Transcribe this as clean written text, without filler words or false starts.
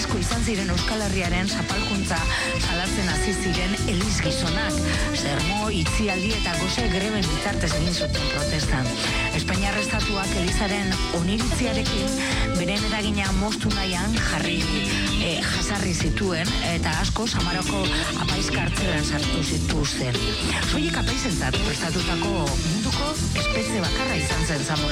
asko izan ziren Euskal Herriaren zapalkuntza salatzen hasi ziren eliz gizonak. Sermo, itzialdi eta gose greben bitartez egin zuten protestan. Espainiar estatuak elizaren oniritziarekin beren eragina moztu nahian jasarri zituen eta asko Samarako apaiz kartzelan sartu zituzten. Soilik apaizentzat prestatutako munduko espetxe bakarra izan zen Zamora.